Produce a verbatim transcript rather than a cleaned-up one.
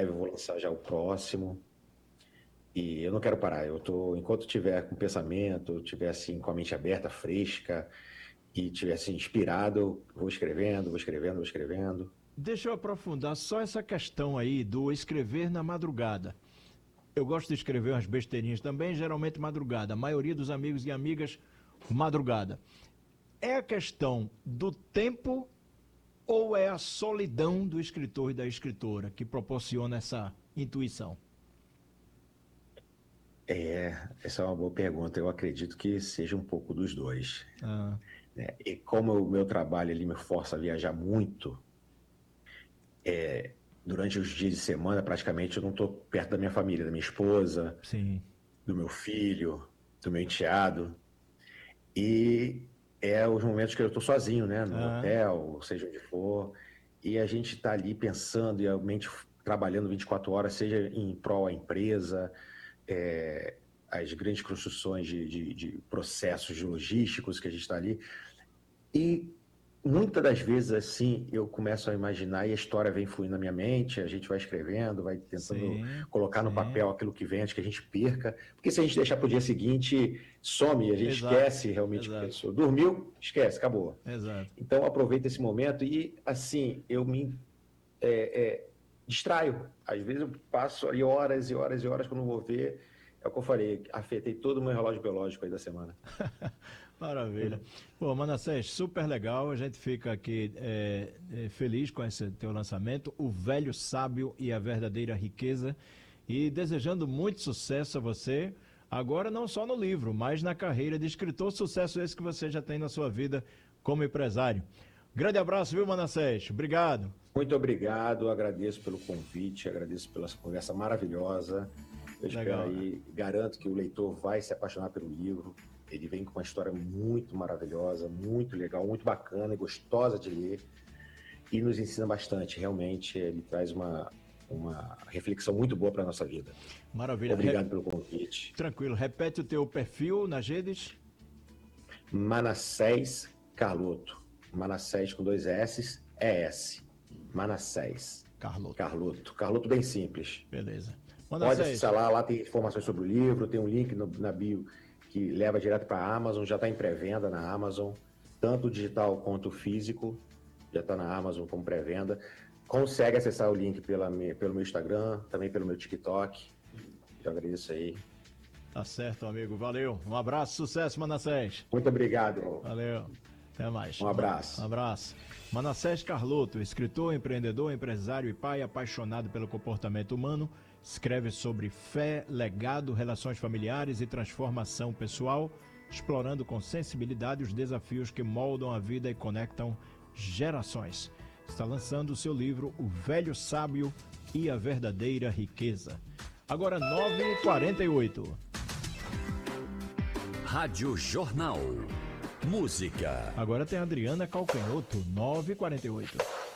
breve eu vou lançar já o próximo. E eu não quero parar. Eu tô, enquanto tiver com pensamento, tiver assim com a mente aberta, fresca e tiver assim inspirado, eu vou escrevendo, vou escrevendo, vou escrevendo. Deixa eu aprofundar só essa questão aí do escrever na madrugada. Eu gosto de escrever umas besteirinhas também, geralmente madrugada. A maioria dos amigos e amigas, madrugada. É a questão do tempo ou é a solidão do escritor e da escritora que proporciona essa intuição? É, essa é uma boa pergunta. Eu acredito que seja um pouco dos dois, Ah, né? E como o meu trabalho ele me força a viajar muito, durante os dias de semana, praticamente eu não estou perto da minha família, da minha esposa, sim. do meu filho, do meu enteado. E é os momentos que eu estou sozinho, né? No Ah, hotel, seja onde for. E a gente está ali pensando e a mente trabalhando vinte e quatro horas, seja em prol à empresa, é, as grandes construções de, de, de processos logísticos que a gente está ali. E muitas das vezes, assim, eu começo a imaginar e a história vem fluindo na minha mente, a gente vai escrevendo, vai tentando sim, colocar no sim. papel aquilo que vem antes que a gente perca. Porque se a gente deixar para o dia seguinte, some, a gente Exato, esquece realmente o que exato, pensou. Dormiu, esquece, acabou. exato. Então, aproveita esse momento e, assim, eu me é, é, distraio. Às vezes eu passo ali horas e horas e horas quando eu vou ver. É o que eu falei, afetei todo o meu relógio biológico aí da semana. Maravilha. Pô, Manassés, super legal. A gente fica aqui é, é, feliz com esse teu lançamento, O Velho Sábio e a Verdadeira Riqueza. E desejando muito sucesso a você, agora não só no livro, mas na carreira de escritor. Sucesso esse que você já tem na sua vida como empresário. Grande abraço, viu, Manassés? Obrigado. Muito obrigado, agradeço pelo convite, agradeço pela conversa maravilhosa. Eu espero Legal. aí, garanto que o leitor vai se apaixonar pelo livro. Ele vem com uma história muito maravilhosa, muito legal, muito bacana e gostosa de ler e nos ensina bastante. Realmente, ele traz uma, uma reflexão muito boa para a nossa vida. Maravilha. Re- Obrigado pelo convite. Tranquilo. Repete o teu perfil nas redes. Manassés Carloto. Manassés com dois S, é S. Manassés Carloto. Carloto. Carloto bem simples. Beleza. Pode Manassés, acessar lá, lá tem informações sobre o livro, tem um link no, na bio que leva direto para a Amazon, já está em pré-venda na Amazon, tanto o digital quanto o físico, já está na Amazon como pré-venda. Consegue acessar o link pela, pelo meu Instagram, também pelo meu TikTok. Eu agradeço aí. tá certo, amigo. Valeu. Um abraço, sucesso, Manassés. Muito obrigado. Valeu. Até mais. Um abraço. Um abraço. Manassés Carloto, escritor, empreendedor, empresário e pai apaixonado pelo comportamento humano, escreve sobre fé, legado, relações familiares e transformação pessoal, explorando com sensibilidade os desafios que moldam a vida e conectam gerações. Está lançando o seu livro O Velho Sábio e a Verdadeira Riqueza. Agora nove e quarenta e oito. Rádio Jornal. Música. Agora tem a Adriana Calcanhoto, nove e quarenta e oito.